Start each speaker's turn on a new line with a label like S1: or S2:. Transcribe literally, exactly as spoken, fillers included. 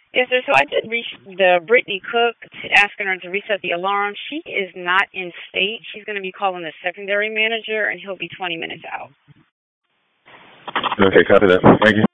S1: Yes, sir. So I did reach the Brittany Cook, asking her to reset the alarm. She is not in state. She's going to be calling the secondary manager, and he'll be twenty minutes out.
S2: Okay, copy that. Thank you.